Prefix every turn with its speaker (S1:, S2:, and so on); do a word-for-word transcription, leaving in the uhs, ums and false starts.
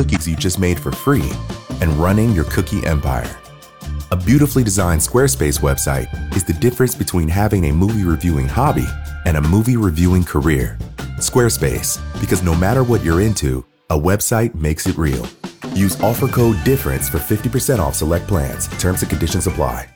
S1: cookies you just made for free and running your cookie empire. A beautifully designed Squarespace website is the difference between having a movie reviewing hobby and a movie reviewing career. Squarespace, because no matter what you're into, a website makes it real. Use offer code DIFFERENCE for fifty percent off select plans. Terms and conditions apply.